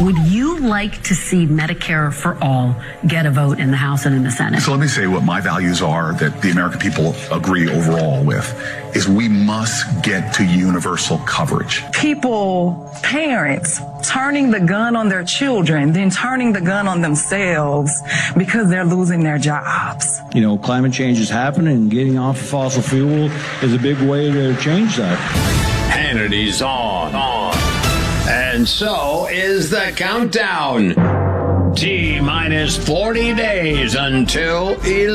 Would you like to see Medicare for all get a vote in the House and in the Senate? So let me say what my values are that the American people agree overall with is we must get to universal coverage. People, parents, turning the gun on their children, then turning the gun on themselves because they're losing their jobs. You know, climate change is happening, and getting off of fossil fuel is a big way to change that. Hannity's on. And so is the countdown. T-minus 40 days until